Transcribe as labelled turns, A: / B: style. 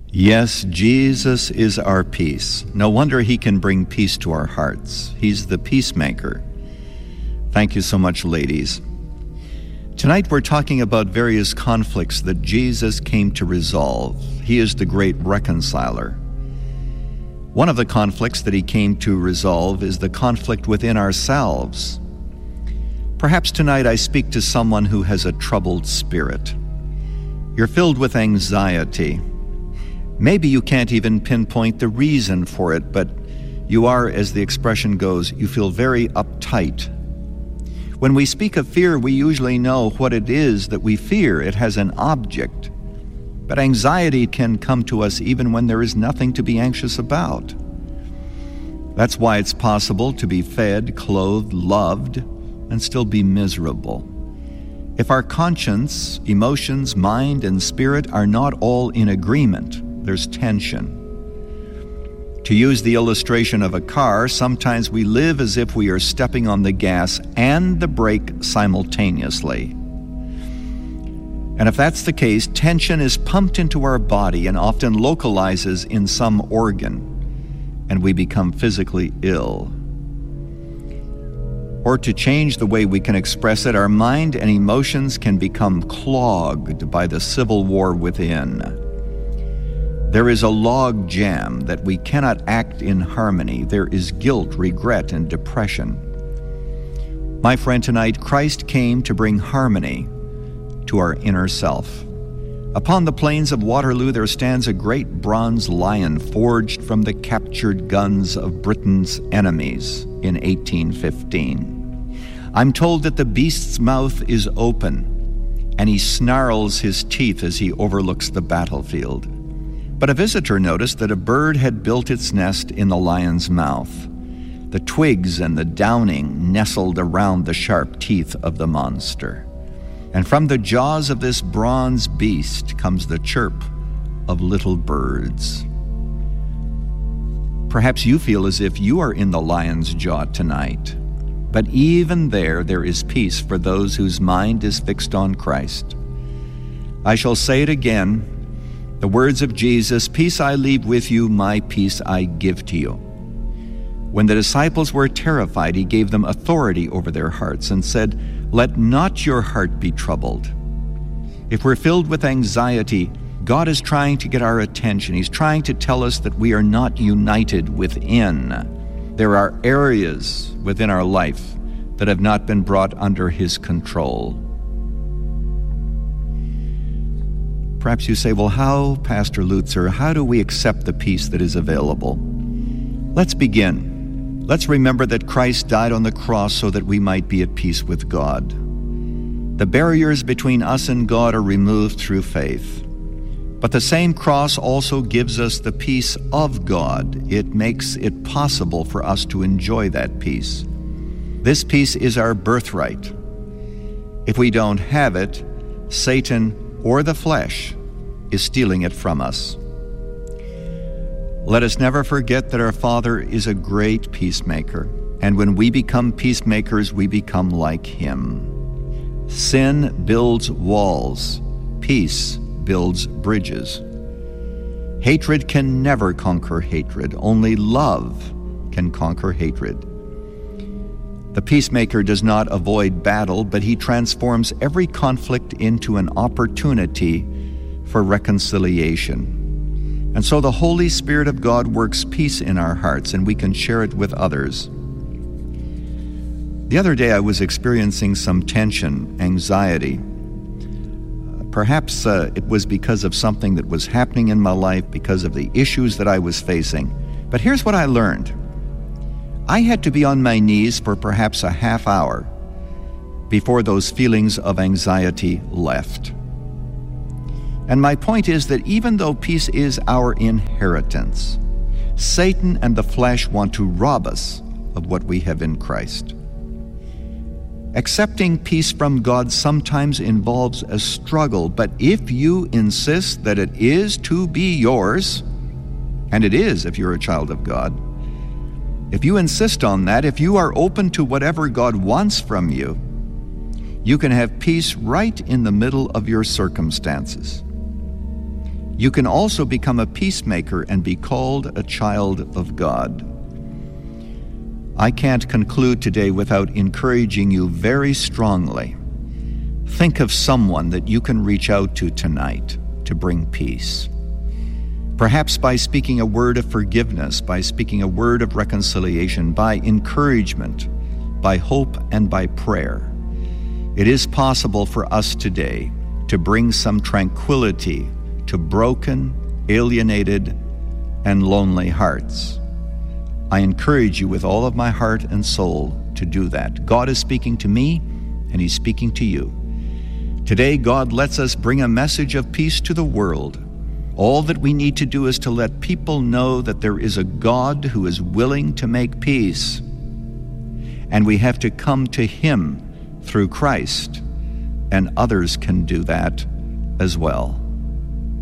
A: Yes, Jesus is our peace. No wonder he can bring peace to our hearts. He's the peacemaker. Thank you so much, ladies. Tonight we're talking about various conflicts that Jesus came to resolve. He is the great reconciler. One of the conflicts that he came to resolve is the conflict within ourselves. Perhaps tonight I speak to someone who has a troubled spirit. You're filled with anxiety. Maybe you can't even pinpoint the reason for it, but you are, as the expression goes, you feel very uptight. When we speak of fear, we usually know what it is that we fear. It has an object. But anxiety can come to us even when there is nothing to be anxious about. That's why it's possible to be fed, clothed, loved, and still be miserable. If our conscience, emotions, mind, and spirit are not all in agreement, there's tension. To use the illustration of a car, sometimes we live as if we are stepping on the gas and the brake simultaneously. And if that's the case, tension is pumped into our body and often localizes in some organ, and we become physically ill. Or to change the way we can express it, our mind and emotions can become clogged by the civil war within. There is a log jam that we cannot act in harmony. There is guilt, regret, and depression. My friend, tonight, Christ came to bring harmony to our inner self. Upon the plains of Waterloo, there stands a great bronze lion forged from the captured guns of Britain's enemies in 1815. I'm told that the beast's mouth is open, and he snarls his teeth as he overlooks the battlefield. But a visitor noticed that a bird had built its nest in the lion's mouth. The twigs and the downing nestled around the sharp teeth of the monster. And from the jaws of this bronze beast comes the chirp of little birds. Perhaps you feel as if you are in the lion's jaw tonight. But even there is peace for those whose mind is fixed on Christ. I shall say it again. The words of Jesus, "Peace I leave with you, my peace I give to you." When the disciples were terrified, he gave them authority over their hearts and said, "Let not your heart be troubled." If we're filled with anxiety, God is trying to get our attention. He's trying to tell us that we are not united within. There are areas within our life that have not been brought under his control. Perhaps you say, well, how, Pastor Lutzer, how do we accept the peace that is available? Let's begin. Let's remember that Christ died on the cross so that we might be at peace with God. The barriers between us and God are removed through faith. But the same cross also gives us the peace of God. It makes it possible for us to enjoy that peace. This peace is our birthright. If we don't have it, Satan or the flesh is stealing it from us. Let us never forget that our Father is a great peacemaker, and when we become peacemakers, we become like him. Sin builds walls. Peace builds bridges. Hatred can never conquer hatred. Only love can conquer hatred. The peacemaker does not avoid battle, but he transforms every conflict into an opportunity for reconciliation. And so the Holy Spirit of God works peace in our hearts, and we can share it with others. The other day I was experiencing some tension, anxiety. Perhaps it was because of something that was happening in my life, because of the issues that I was facing. But here's what I learned. I had to be on my knees for perhaps a half hour before those feelings of anxiety left. And my point is that even though peace is our inheritance, Satan and the flesh want to rob us of what we have in Christ. Accepting peace from God sometimes involves a struggle, but if you insist that it is to be yours, and it is if you're a child of God, if you insist on that, if you are open to whatever God wants from you, you can have peace right in the middle of your circumstances. You can also become a peacemaker and be called a child of God. I can't conclude today without encouraging you very strongly. Think of someone that you can reach out to tonight to bring peace. Perhaps by speaking a word of forgiveness, by speaking a word of reconciliation, by encouragement, by hope, and by prayer. It is possible for us today to bring some tranquility to broken, alienated, and lonely hearts. I encourage you with all of my heart and soul to do that. God is speaking to me, and He's speaking to you. Today, God lets us bring a message of peace to the world. All that we need to do is to let people know that there is a God who is willing to make peace. And we have to come to Him through Christ, and others can do that as well.